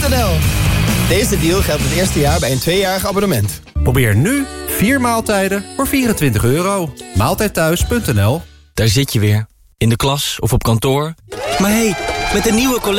Maaltijdthuis.nl. Deze deal geldt het eerste jaar bij een 2-jarig abonnement. Probeer nu 4 maaltijden voor €24. Maaltijdthuis.nl. Daar zit je weer. In de klas of op kantoor. Maar hé, met een nieuwe collega